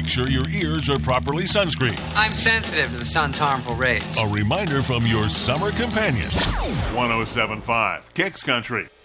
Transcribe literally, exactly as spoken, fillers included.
sure your ears are properly sunscreened. I'm sensitive to the sun's harmful rays. A reminder from your summer companion. one oh seven point five Kicks Country.